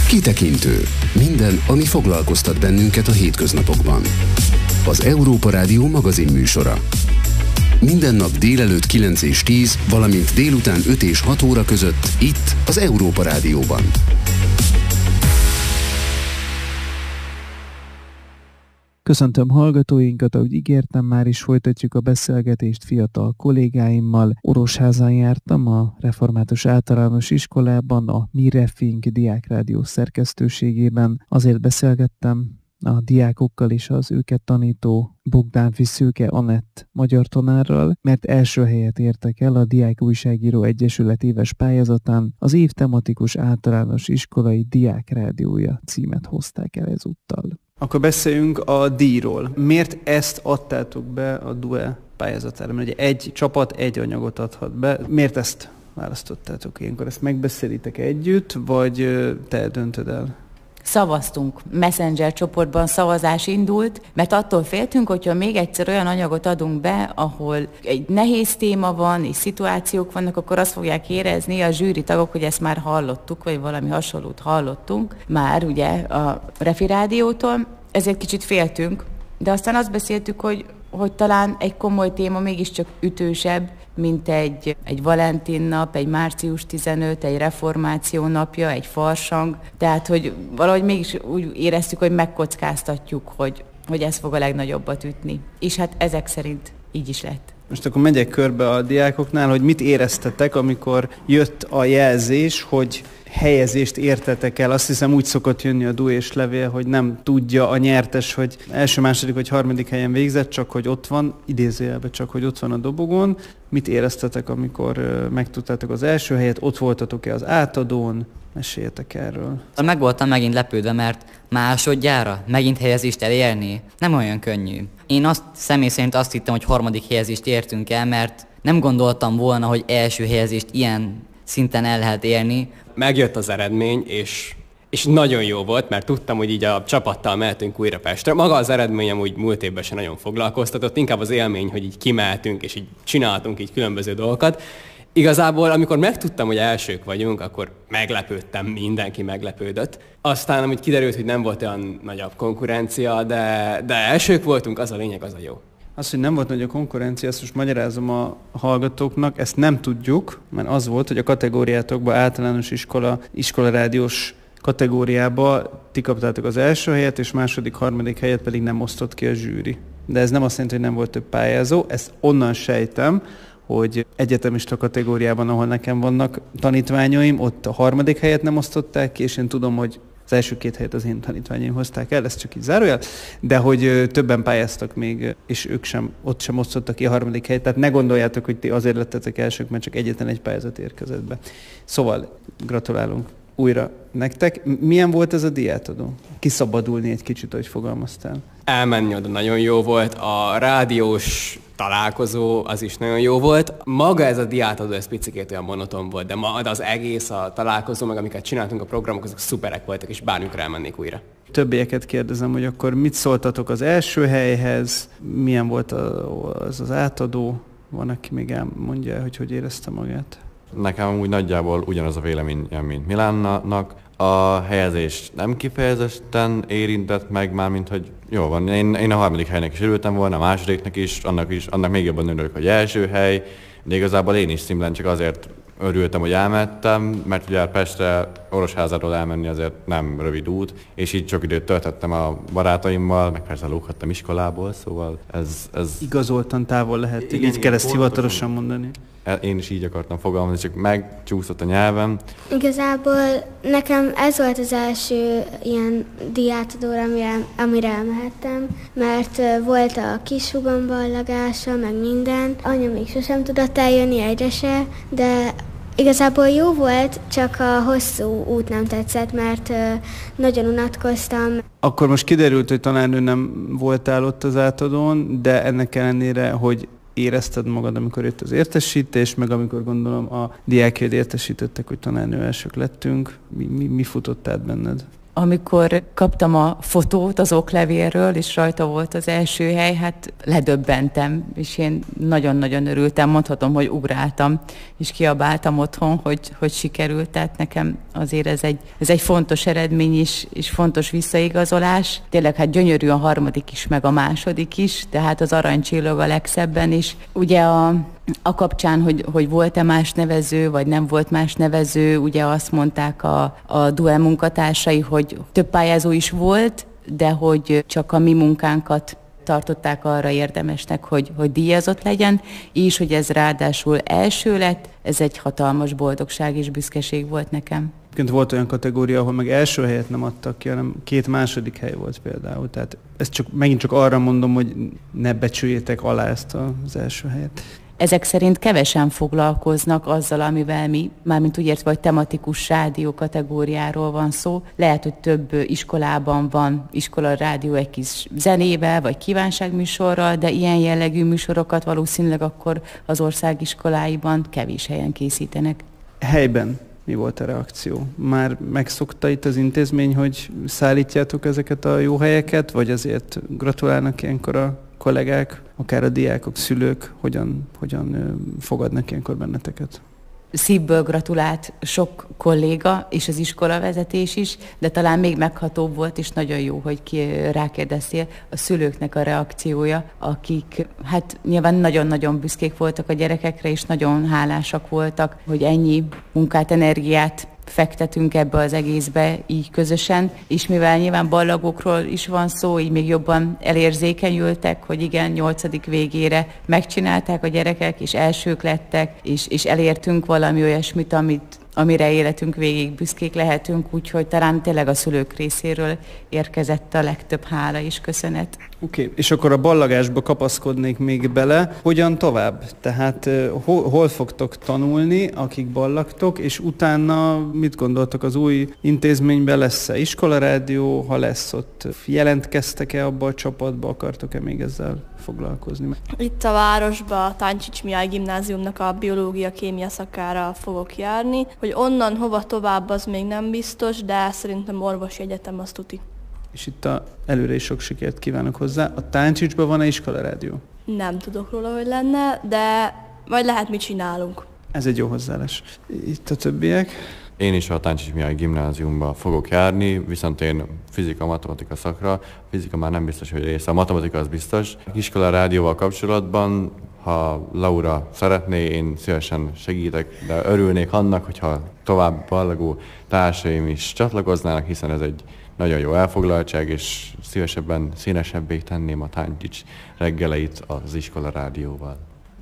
Kitekintő. Minden, ami foglalkoztat bennünket a hétköznapokban. Az Európa Rádió magazinműsora. Minden nap délelőtt 9 és 10, valamint délután 5 és 6 óra között itt az Európa Rádióban. Köszöntöm hallgatóinkat, ahogy ígértem, már is folytatjuk a beszélgetést fiatal kollégáimmal. Orosházán jártam a Református Általános Iskolában, a Mi Refink diákrádió szerkesztőségében. Azért beszélgettem a diákokkal és az őket tanító Bogdánfi Szőke Anett magyar tanárral, mert első helyet értek el a Diák Újságíró Egyesület éves pályázatán, az év tematikus általános iskolai diákrádiója címet hozták el ezúttal. Akkor beszéljünk a díjról. Miért ezt adtátok be a DUE pályázatára? Mert ugye egy csapat egy anyagot adhat be. Miért ezt választottátok ilyenkor? Ezt megbeszélitek együtt, vagy te döntöd el? Szavaztunk. Messenger csoportban szavazás indult, mert attól féltünk, hogyha még egyszer olyan anyagot adunk be, ahol egy nehéz téma van, és szituációk vannak, akkor azt fogják érezni a zsűri tagok, hogy ezt már hallottuk, vagy valami hasonlót hallottunk már ugye a Refi Rádiótól, ezért kicsit féltünk, de aztán azt beszéltük, hogy talán egy komoly téma mégiscsak ütősebb, mint egy Valentin nap, egy március 15, egy reformáció napja, egy farsang. Tehát, hogy valahogy mégis úgy éreztük, hogy megkockáztatjuk, hogy ez fog a legnagyobbat ütni. És hát ezek szerint így is lett. Most akkor megyek körbe a diákoknál, hogy mit éreztetek, amikor jött a jelzés, hogy helyezést értetek el. Azt hiszem úgy szokott jönni a DUE-s levél, hogy nem tudja a nyertes, hogy első, második vagy harmadik helyen végzett, csak hogy ott van, idézőjelben csak, hogy ott van a dobogon. Mit éreztetek, amikor megtudtátok az első helyet? Ott voltatok-e az átadón? Meséljetek erről. Meg voltam megint lepődve, mert másodjára megint helyezést elérni nem olyan könnyű. Én személy szerint azt hittem, hogy harmadik helyezést értünk el, mert nem gondoltam volna, hogy első helyezést ilyen szinten el lehet érni. Megjött az eredmény, és nagyon jó volt, mert tudtam, hogy így a csapattal mehetünk újra Pestre. Maga az eredmény amúgy múlt évben sem nagyon foglalkoztatott, inkább az élmény, hogy így kimehetünk, és így csináltunk így különböző dolgokat. Igazából, amikor megtudtam, hogy elsők vagyunk, akkor meglepődtem, mindenki meglepődött. Aztán, amit kiderült, hogy nem volt olyan nagyobb konkurencia, de elsők voltunk, az a lényeg, az a jó. Az, hogy nem volt nagy a konkurencia, ezt most magyarázom a hallgatóknak, ezt nem tudjuk, mert az volt, hogy a kategóriátokban általános iskolarádiós kategóriába ti kaptátok az első helyet, és második, harmadik helyet pedig nem osztott ki a zsűri. De ez nem azt jelenti, hogy nem volt több pályázó, ezt onnan sejtem, hogy egyetemista kategóriában, ahol nekem vannak tanítványaim, ott a harmadik helyet nem osztották ki, és én tudom, hogy az első két helyet az én tanítványaim hozták el, ez csak így zárójel, de hogy többen pályáztak még, és ők ott sem osztottak ki a harmadik helyet, tehát ne gondoljátok, hogy ti azért lettetek elsők, mert csak egyetlen egy pályázat érkezett be. Szóval gratulálunk újra nektek. Milyen volt ez a díjátadó? Kiszabadulni egy kicsit, ahogy fogalmaztál. Elmenni oda nagyon jó volt, a rádiós találkozó az is nagyon jó volt. Maga ez a díjátadó, ez picikét olyan monoton volt, de az egész a találkozó, meg amiket csináltunk a programok, azok szuperek voltak, és bármikor elmennék újra. Többieket kérdezem, hogy akkor mit szóltatok az első helyhez, milyen volt az átadó, van, aki még elmondja, hogy érezte magát? Nekem úgy nagyjából ugyanaz a véleményem, mint Milánnak. A helyezés nem kifejezetten érintett meg, mármint hogy jó van, én a harmadik helynek is örültem volna, a másodiknak is, annak még jobban örülök, hogy első hely, de igazából én is szimplán csak azért örültem, hogy elmentem, mert ugye Pestre Orosházáról elmenni azért nem rövid út, és így sok időt töltöttem a barátaimmal, meg persze lóghattam iskolából, szóval ez... Igazoltan távol lehet, így kell ezt hivatalosan mondani. Én is így akartam fogalmazni, csak megcsúszott a nyelvem. Igazából nekem ez volt az első ilyen díjátadóra, amire elmehettem, mert volt a kishugon ballagása, meg minden. Anya még sosem tudott eljönni, egyre se, de igazából jó volt, csak a hosszú út nem tetszett, mert nagyon unatkoztam. Akkor most kiderült, hogy tanárnő nem voltál ott az átadón, de ennek ellenére, hogy érezted magad, amikor jött az értesítés, meg amikor gondolom a diákjaid értesítettek, hogy tanárnő elsők lettünk. Mi futott át benned? Amikor kaptam a fotót az oklevélről, és rajta volt az első hely, hát ledöbbentem, és én nagyon-nagyon örültem, mondhatom, hogy ugráltam, és kiabáltam otthon, hogy sikerült, tehát nekem azért ez egy fontos eredmény is, és fontos visszaigazolás. Tényleg hát gyönyörű a harmadik is, meg a második is, tehát az aranycsillag a legszebben is. Ugye a kapcsán, hogy volt-e más nevező, vagy nem volt más nevező, ugye azt mondták a duel munkatársai, hogy több pályázó is volt, de hogy csak a mi munkánkat tartották arra érdemesnek, hogy díjazott legyen, és hogy ez ráadásul első lett, ez egy hatalmas boldogság és büszkeség volt nekem. Volt olyan kategória, ahol meg első helyet nem adtak ki, hanem 2 második hely volt például. Tehát ezt megint csak arra mondom, hogy ne becsüljétek alá ezt az első helyet. Ezek szerint kevesen foglalkoznak azzal, amivel mi, mármint úgy értve, hogy tematikus rádió kategóriáról van szó. Lehet, hogy több iskolában van iskolarádió egy kis zenével, vagy kívánságműsorral, de ilyen jellegű műsorokat valószínűleg akkor az ország iskoláiban kevés helyen készítenek. Helyben mi volt a reakció? Már megszokta itt az intézmény, hogy szállítjátok ezeket a jó helyeket, vagy azért gratulálnak ilyenkor a kollégák, akár a diákok, szülők, hogyan fogadnak ilyenkor benneteket? Szívből gratulált sok kolléga és az iskolavezetés is, de talán még meghatóbb volt, és nagyon jó, hogy rákérdeztél a szülőknek a reakciója, akik hát nyilván nagyon-nagyon büszkék voltak a gyerekekre, és nagyon hálásak voltak, hogy ennyi munkát, energiát fektetünk ebbe az egészbe így közösen, és mivel nyilván ballagokról is van szó, így még jobban elérzékenyültek, hogy igen, 8. végére megcsinálták a gyerekek, és elsők lettek, és elértünk valami olyasmit, amire életünk végig büszkék lehetünk, úgyhogy talán tényleg a szülők részéről érkezett a legtöbb hála és köszönet. Oké, és akkor a ballagásba kapaszkodnék még bele. Hogyan tovább? Tehát hol fogtok tanulni, akik ballagtok, és utána mit gondoltok az új intézményben? Lesz-e iskolarádió? Ha lesz, ott jelentkeztek-e abba a csapatba? Akartok-e még ezzel foglalkozni? Itt a városban a Táncsics Mihály gimnáziumnak a biológia-kémia szakára fogok járni. Hogy onnan hova tovább, az még nem biztos, de szerintem orvosi egyetem az tuti. És itt előre is sok sikert kívánok hozzá. A Táncsicsban van-e iskolarádió? Nem tudok róla, hogy lenne, de majd lehet, mit csinálunk. Ez egy jó hozzáállás. Itt a többiek? Én is a Táncsics Mihály gimnáziumba fogok járni, viszont én fizika-matematika szakra. Fizika már nem biztos, hogy része, a matematika az biztos. Iskolarádióval kapcsolatban, ha Laura szeretné, én szívesen segítek, de örülnék annak, hogyha tovább ballagó társaim is csatlakoznának, hiszen ez egy nagyon jó elfoglaltság, és szívesebben színesebbé tenném a Táncsics reggeleit az iskolarádióval.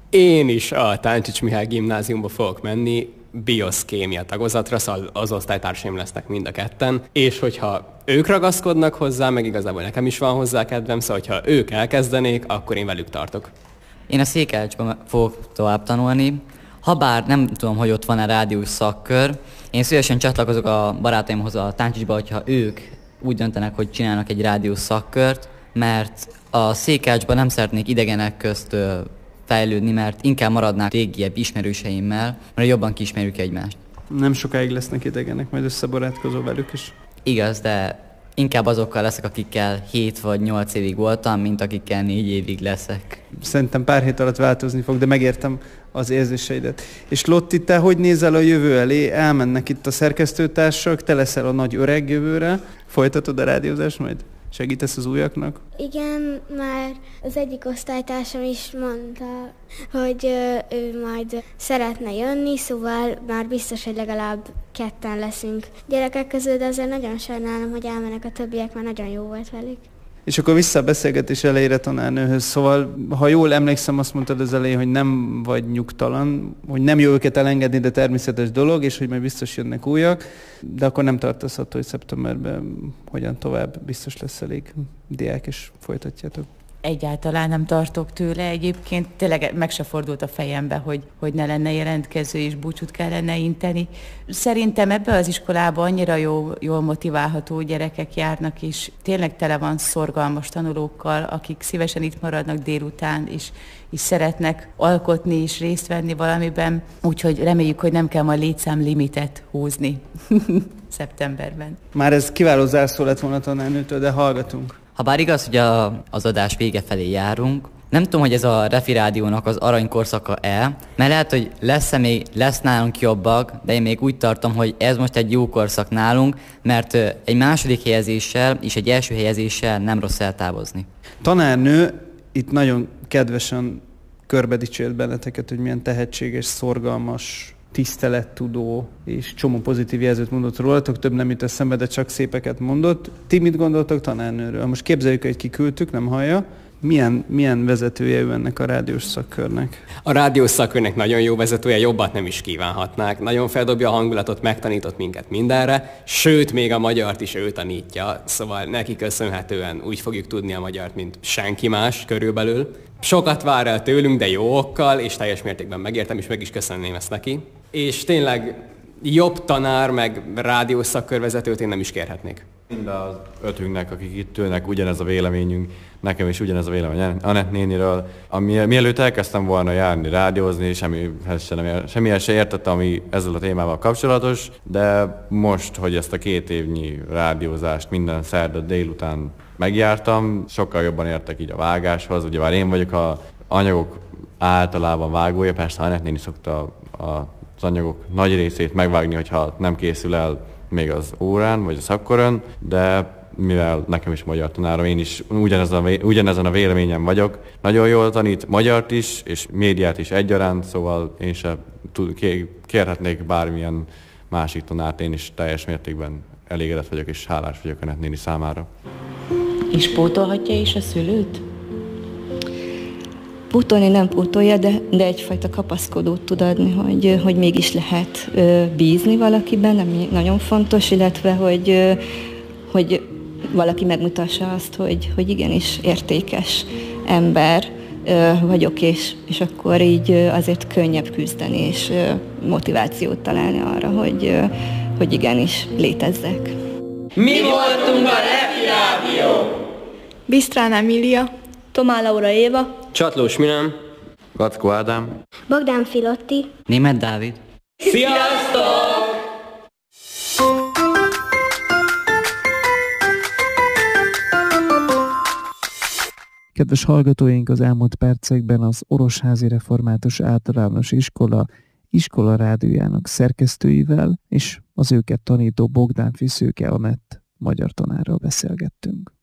Én is a Táncsics Mihály gimnáziumba fogok menni, bioszkémia tagozatra, szóval az osztálytársaim lesznek mind a ketten, és hogyha ők ragaszkodnak hozzá, meg igazából nekem is van hozzá kedvem, szóval hogyha ők elkezdenék, akkor én velük tartok. Én a Székelycsban fogok tovább tanulni, habár nem tudom, hogy ott van-e rádiós szakkör. Én szívesen csatlakozok a barátaimhoz a Táncsicsba, hogyha ők úgy döntenek, hogy csinálnak egy rádiós szakkört, mert a Székelycsban nem szeretnék idegenek közt fejlődni, mert inkább maradnák régiebb ismerőseimmel, mert jobban kiismerjük egymást. Nem sokáig lesznek idegenek, majd összebarátkozol velük is. Igaz, de inkább azokkal leszek, akikkel 7 vagy 8 évig voltam, mint akikkel 4 évig leszek. Szerintem pár hét alatt változni fog, de megértem az érzéseidet. És Lotti, te hogy nézel a jövő elé? Elmennek itt a szerkesztőtársak, te leszel a nagy öreg jövőre. Folytatod a rádiózást majd? Segítesz az újaknak? Igen, már az egyik osztálytársam is mondta, hogy ő majd szeretne jönni, szóval már biztos, hogy legalább 2 leszünk gyerekek közül, de azért nagyon sajnálom, hogy elmennek a többiek, mert nagyon jó volt velük. És akkor vissza a beszélgetés elejére tanárnőhöz. Szóval, ha jól emlékszem, azt mondtad az elején, hogy nem vagy nyugtalan, hogy nem jó őket elengedni, de természetes dolog, és hogy majd biztos jönnek újak, de akkor nem tartasz attól, hogy szeptemberben hogyan tovább, biztos lesz elég diák, és folytatjátok. Egyáltalán nem tartok tőle egyébként, tényleg meg se fordult a fejembe, hogy ne lenne jelentkező és búcsút kellene inteni. Szerintem ebbe az iskolába annyira jól motiválható gyerekek járnak, és tényleg tele van szorgalmas tanulókkal, akik szívesen itt maradnak délután, és szeretnek alkotni és részt venni valamiben, úgyhogy reméljük, hogy nem kell majd létszámlimitet húzni szeptemberben. Már ez kiváló zárszó lett volna tanárnőtől, de hallgatunk. Habár igaz, hogy az adás vége felé járunk, nem tudom, hogy ez a Refi Rádiónak az aranykorszaka-e, mert lehet, hogy lesz nálunk jobbak, de én még úgy tartom, hogy ez most egy jó korszak nálunk, mert egy második helyezéssel és egy első helyezéssel nem rossz eltávozni. Tanárnő itt nagyon kedvesen körbedicsért benneteket, hogy milyen tehetséges, szorgalmas, tisztelettudó és csomó pozitív jelzőt mondott rólatok, több nem jut eszembe, de csak szépeket mondott. Ti mit gondoltok tanárnőről? Most képzeljük, hogy kiküldtük, nem hallja. Milyen vezetője ő ennek a rádiós szakkörnek? A rádiós szakkörnek nagyon jó vezetője, jobbat nem is kívánhatnák. Nagyon feldobja a hangulatot, megtanított minket mindenre, sőt, még a magyart is ő tanítja, szóval neki köszönhetően úgy fogjuk tudni a magyart, mint senki más körülbelül. Sokat vár el tőlünk, de jó okkal, és teljes mértékben megértem, és meg is köszönném ezt neki. És tényleg jobb tanár, meg rádiós szakkörvezetőt én nem is kérhetnék. Mind az ötünknek, akik itt ülnek, ugyanez a véleményünk, nekem is ugyanez a vélemény Anett néniről. Mielőtt elkezdtem volna járni, rádiózni, semmihez se értettem, ami ezzel a témával kapcsolatos, de most, hogy ezt a 2 évnyi rádiózást minden szerda délután megjártam, sokkal jobban értek így a vágáshoz, ugye már én vagyok az anyagok általában vágója, persze Anett néni szokta az anyagok nagy részét megvágni, hogyha nem készül el még az órán, vagy a szakkörön, de mivel nekem is magyar tanárom, én is ugyanezen a véleményem vagyok. Nagyon jól tanít magyart is, és médiát is egyaránt, szóval én sem kérhetnék bármilyen másik tanárt, én is teljes mértékben elégedett vagyok, és hálás vagyok Anett néni számára. És pótolhatja is a szülőt? Pótolni nem pótolja, de egyfajta kapaszkodót tud adni, hogy mégis lehet bízni valakiben, ami nagyon fontos, illetve hogy valaki megmutassa azt, hogy igenis értékes ember vagyok, és akkor így azért könnyebb küzdeni, és motivációt találni arra, hogy igenis létezzek. Mi voltunk a Refi Rádió! Bisztrán Emília, Tomá Laura Éva, Csatlós Milán, Vackó Ádám, Bogdán Filotti, Németh Dávid. Sziasztok! Kedves hallgatóink, az elmúlt percekben az Orosházi Református Általános Iskola rádiójának szerkesztőivel és az őket tanító Bogdán Fiszőke Anett magyar tanárral beszélgettünk.